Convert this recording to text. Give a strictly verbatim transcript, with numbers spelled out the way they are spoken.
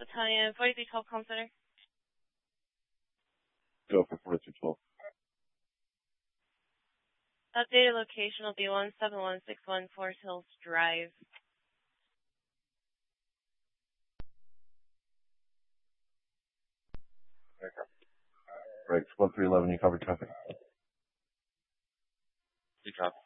Battalion, forty-three twelve, comm center. Go for forty-three twelve. Updated location will be one seven one six one Forest Hills Drive. Right, one three eleven, you cover traffic. You copy.